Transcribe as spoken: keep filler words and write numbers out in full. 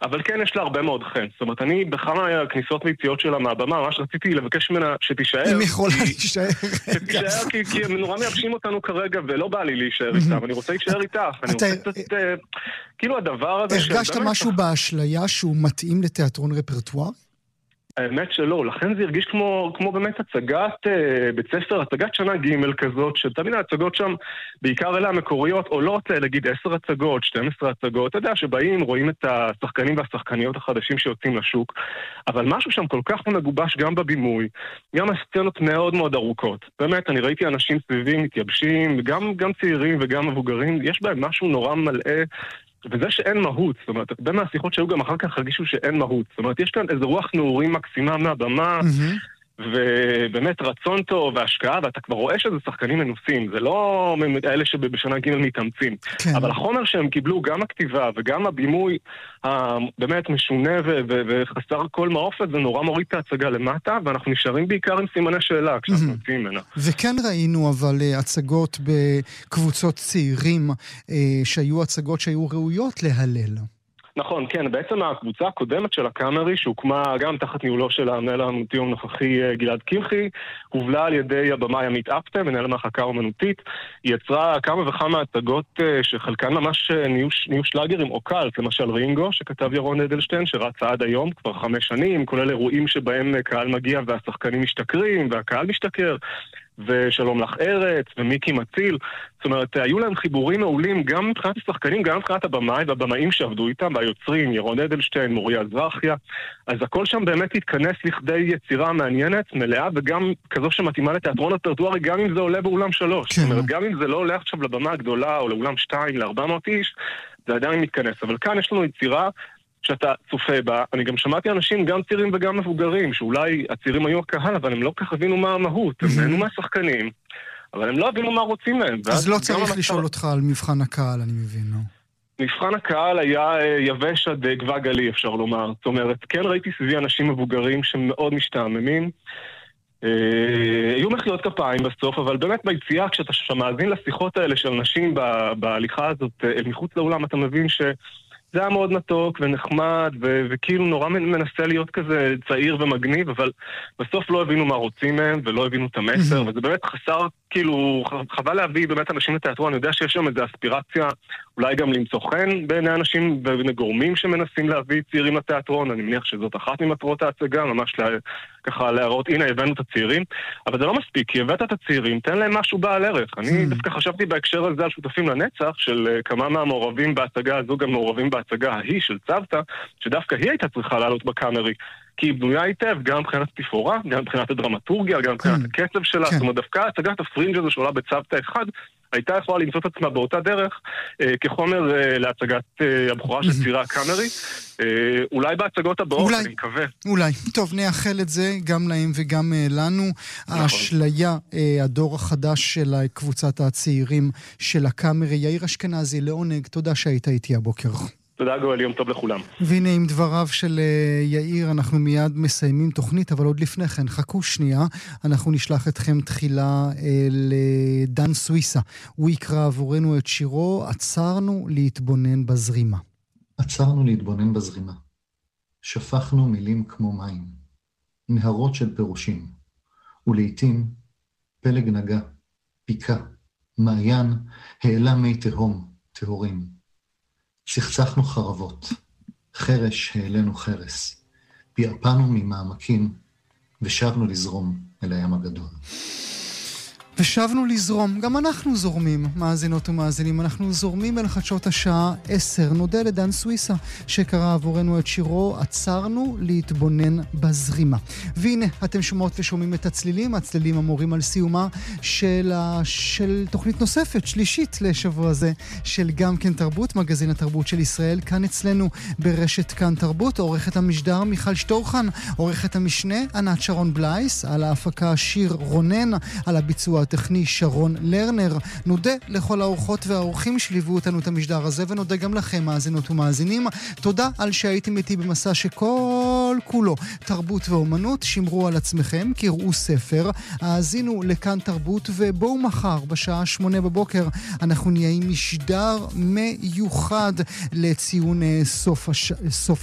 אבל כן יש לה הרבה מאוד חן. זאת אומרת, אני בכמה הכניסות ויציאות שלה מהבמה, ממש רציתי לבקש ממנה שתישאר. אם יכולה להישאר. שתישאר, כי הם נורא מייבשים אותנו כרגע, ולא בא לי להישאר איתם. אני רוצה להישאר איתך. אני רוצה קצת, כאילו הדבר הזה... הרגשת משהו באשליה שהוא מתאים לתיאטרון רפרטואר? האמת שלא, לכן זה הרגיש כמו, כמו באמת הצגת אה, בית ספר, הצגת שנה ג' כזאת, שתמיד ההצגות שם, בעיקר אלה המקוריות, עולות להגיד עשר הצגות, שתים עשרה הצגות, אתה יודע שבאים, רואים את השחקנים והשחקניות החדשים שיוצאים לשוק, אבל משהו שם כל כך מגובש גם בבימוי, גם הסצנות מאוד מאוד ארוכות. באמת, אני ראיתי אנשים סביבים, מתייבשים, גם, גם צעירים וגם מבוגרים, יש בהם משהו נורא מלא, וזה שאין מהות, זאת אומרת, בין מהשיחות שהיו גם אחר כך הרגישו שאין מהות. זאת אומרת, יש כאן איזו רוח נעורים מקסימה מהבמה, ובאמת רצון טוב והשקעה, ואתה כבר רואה שזה שחקנים מנוסים, זה לא אלה שבשנה ג' מתאמצים. אבל החומר שהם קיבלו, גם הכתיבה וגם הבימוי באמת משונה וחסר כל מעופת, זה נורא מוריד את ההצגה למטה, ואנחנו נשארים בעיקר עם סימני שאלה כשאנחנו יוצאים ממנה. וכן ראינו אבל הצגות בקבוצות צעירים, שהיו הצגות שהיו ראויות להלל. נכון, כן, בעצם הקבוצה הקודמת של הקאמרי, שהוקמה גם תחת ניהולו של המנהל האמנותי הנוכחי גלעד קמחי, הובלה על ידי הבמאי עמית אפטה, מנהל המחלקה האמנותית, היא יצרה כמה וכמה הצגות שחלקן ממש נהיו, נהיו שלאגרים או קאלט, למשל רינגו, שכתב ירון אדלשטיין, שרץ עד היום, כבר חמש שנים, כולל אירועים שבהם קהל מגיע והשחקנים משתכרים, והקהל משתכר, ושלום לך ארץ, ומיקי מציל. זאת אומרת, היו להם חיבורים מעולים גם מבחינת השחקנים, גם מבחינת הבמאי והבמאים שעבדו איתם, והיוצרים, ירון אדלשטיין, מוריה זרחיה. אז הכל שם באמת התכנס לכדי יצירה מעניינת, מלאה, וגם כזו שמתאימה לתיאטרון רפרטוארי, גם אם זה עולה באולם שלוש. כן. זאת אומרת, גם אם זה לא הולך עכשיו לבמה הגדולה, או לאולם שתיים, ל-ארבע מאות איש, זה עדיין מתכנס. אבל כאן יש לנו יצירה שאתה צופה בה. אני גם שמעתי אנשים, גם צעירים וגם מבוגרים, שאולי הצעירים היו הקהל, אבל הם לא כך הבינו מה המהות. הם נהנו מהשחקנים, אבל הם לא הבינו מה רוצים מהם. אז לא צריך לשאול אותך על מבחן הקהל, אני מבין, לא? מבחן הקהל היה יבש עד גבה גלי, אפשר לומר. זאת אומרת, כן ראיתי סביבי אנשים מבוגרים שמאוד משתעממים. היו מחיאות כפיים בסוף, אבל באמת ביציאה, כשאתה מאזין לשיחות האלה של אנשים בהליכה הזאת אל מחוץ לאולם, אתה מבין ש... זה היה מאוד מתוק ונחמד, ו- וכאילו נורא מנסה להיות כזה צעיר ומגניב, אבל בסוף לא הבינו מה רוצים מהם, ולא הבינו את המסר, וזה באמת חסר, כאילו, חבל להביא באמת אנשים לתיאטרון. אני יודע שיש שם איזו אספירציה, אולי גם למצוא חן בעיני אנשים וגורמים שמנסים להביא צעירים לתיאטרון. אני מניח שזאת אחת ממטרות ההצגה, ממש לה, ככה להראות, הנה הבאנו את הצעירים, אבל זה לא מספיק, כי הבאת את הצעירים, תן להם משהו בעל ערך. אני דווקא חשבתי בהקשר הזה על שותפים לנצח, של כמה מהמעורבים בהצגה הזו, גם מעורבים בהצגה ההיא של צוותא, שדווקא היא הייתה צריכה לעלות בקאמרי, כי היא בנויה היטב, גם מבחינת תפאורה, גם מבחינת הדרמטורגיה, גם מבחינת הקצב שלה. זאת אומרת, דווקא הצגת הפרינג' הזו שעולה בצוותא אחד, הייתה יכולה למצוא את עצמה באותה דרך, אה, כחומר אה, להצגת אה, הבחורה של צירה הקאמרי. אה, אולי בהצגות הבאות, אולי, אני מקווה. אולי. טוב, נאחל את זה גם להם וגם אה, לנו. נכון. האשליה, אה, הדור החדש של קבוצת הצעירים של הקאמרי. יאיר אשכנזי, לעונג, תודה שהיית איתי הבוקר. תודה גואל, יום טוב לכולם. והנה עם דבריו של יאיר אנחנו מיד מסיימים תוכנית, אבל עוד לפני כן, חכו שנייה, אנחנו נשלח אתכם תחילה לדן סוויסה. הוא יקרא עבורנו את שירו עצרנו להתבונן בזרימה. עצרנו להתבונן בזרימה. שפכנו מילים כמו מים, נהרות של פירושים, ולעיתים פלג נגע, פיקה, מעיין, העלה מי תהום, תהורים. צחצחנו חרבות, חרש העלינו חרס, פייפנו ממעמקים, ושבנו לזרום אל הים הגדול. ושבנו לזרום, גם אנחנו זורמים, מאזינות ומאזינים, אנחנו זורמים אל חדשות השעה עשר. נודה לדן סוויסה שקרא עבורנו את שירו עצרנו להתבונן בזרימה. והנה, אתם שומעות ושומעים את הצלילים, הצלילים המורים על סיומה של, של תוכנית נוספת, שלישית לשבוע הזה, של גם כן תרבות, מגזין התרבות של ישראל, כאן אצלנו ברשת כאן תרבות. עורכת המשדר מיכל שטורחן, עורכת המשנה ענת שרון בלייס, על ההפקה שיר רונן, על הביצוע הטכני שרון לרנר. נודה לכל האורחות והאורחים שליוו אותנו את המשדר הזה, ונודה גם לכם מאזינות ומאזינים. תודה על שהייתם איתי במסע שכל כולו תרבות ואומנות. שמרו על עצמכם, קראו ספר, האזינו לכאן תרבות, ובואו מחר בשעה שמונה בבוקר אנחנו נהיה עם משדר מיוחד לציון סוף, הש... סוף